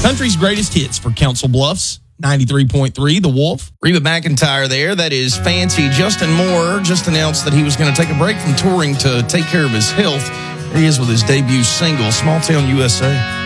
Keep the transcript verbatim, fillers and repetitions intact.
Country's greatest hits for Council Bluffs. ninety-three point three, The Wolf. Reba McEntire there. That is Fancy. Justin Moore just announced that he was going to take a break from touring to take care of his health. There he is with his debut single, Small Town U S A.